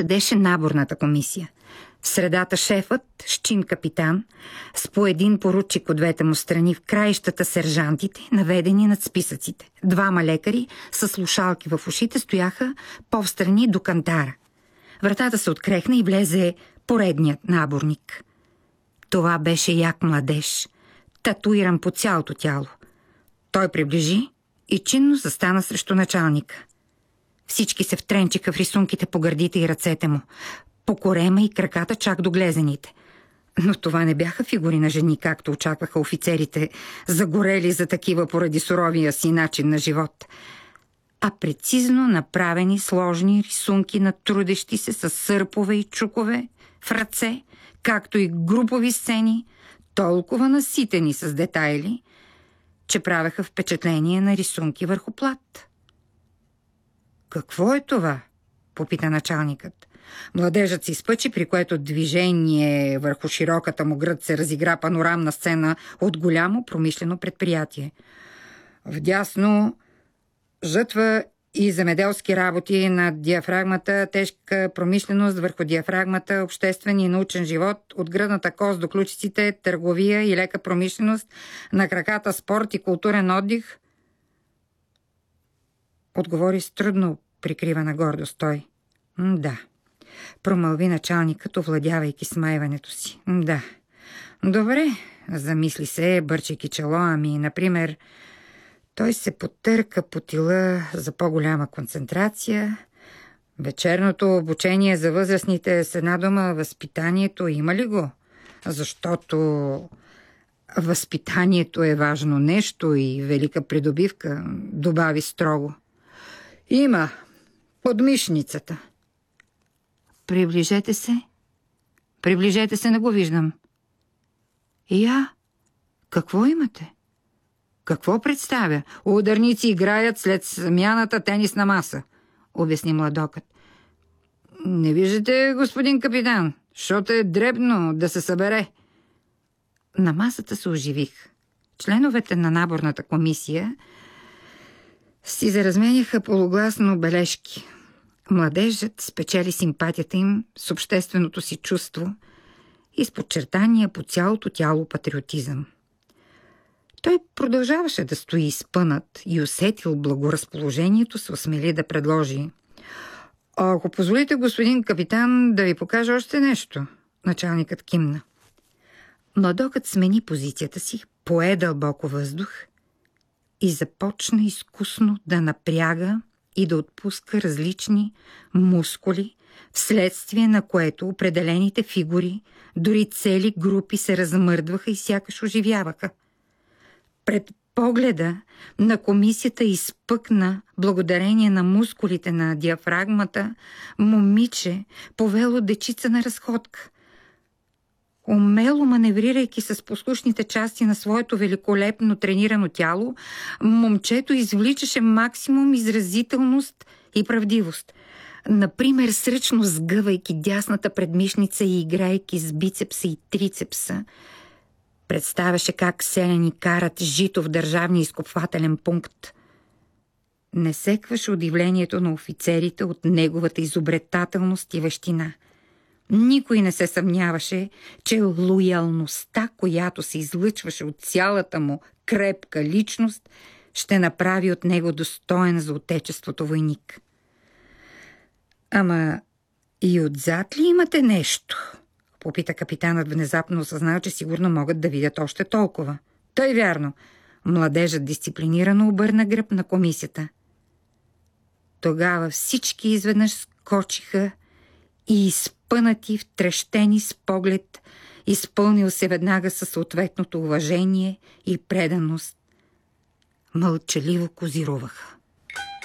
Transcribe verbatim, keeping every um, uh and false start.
редеше наборната комисия. В средата шефът, с чин капитан, с по един поручик от двете му страни, в краищата сержантите, наведени над списъците. Двама лекари с слушалки в ушите стояха по-встрани до кантара. Вратата се открехна и влезе поредният наборник. Това беше як младеж, татуиран по цялото тяло. Той приближи и чинно застана срещу началника. Всички се втренчиха в рисунките по гърдите и ръцете му, по корема и краката чак до глезените. Но това не бяха фигури на жени, както очакваха офицерите, загорели за такива поради суровия си начин на живот, а прецизно направени сложни рисунки на трудещи се с сърпове и чукове в ръце, както и групови сцени, толкова наситени с детайли, че правеха впечатление на рисунки върху плат. «Какво е това?» попита началникът. Младежът се изпъчи, при което движение върху широката му гръд се разигра панорамна сцена от голямо промишлено предприятие. Вдясно жътва и земеделски работи над диафрагмата, тежка промишленост върху диафрагмата, обществен и научен живот, от гръдната кост до ключиците, търговия и лека промишленост, на краката спорт и културен отдих. Отговори с трудно прикривана гордост той. Да, промълви началникът, овладявайки смайването си. Да, добре, замисли се, бърчайки чело, ами, например, той се потърка по тила за по-голяма концентрация. Вечерното обучение за възрастните, с една дума, възпитанието, има ли го? Защото възпитанието е важно нещо и велика придобивка, добави строго. Има. Подмишницата. Приближете се. Приближете се, не го виждам. Я? Какво имате? Какво представя? Ударници играят след смяната тенисна маса, обясни младокът. Не виждате, господин капитан, защото е дребно да се събере. На масата се оживих. Членовете на наборната комисия си заразменяха полугласно бележки. Младежът спечели симпатията им с общественото си чувство и с подчертания по цялото тяло патриотизъм. Той продължаваше да стои изпънат и усетил благоразположението, се осмели да предложи. Ако позволите, господин капитан, да ви покажа още нещо. Началникът кимна. Младокът смени позицията си, пое дълбоко въздух и започна изкусно да напряга и да отпуска различни мускули, вследствие на което определените фигури, дори цели групи се размърдваха и сякаш оживяваха. Пред погледа на комисията изпъкна, благодарение на мускулите на диафрагмата, момиче, повело дечица на разходка. Умело маневрирайки с послушните части на своето великолепно тренирано тяло, момчето извличаше максимум изразителност и правдивост. Например, сръчно сгъвайки дясната предмишница и играйки с бицепса и трицепса, представяше как селяни карат жито в държавния изкупвателен пункт. Не секваше удивлението на офицерите от неговата изобретателност и вещина. Никой не се съмняваше, че лоялността, която се излъчваше от цялата му крепка личност, ще направи от него достоен за отечеството войник. Ама и отзад ли имате нещо? Попита капитанът, внезапно осъзнал, че сигурно могат да видят още толкова. Тъй вярно. Младежът дисциплинирано обърна гръб на комисията. Тогава всички изведнъж скочиха и изпънати, втрещени с поглед, изпълнил се веднага със съответното уважение и преданост, мълчаливо козируваха.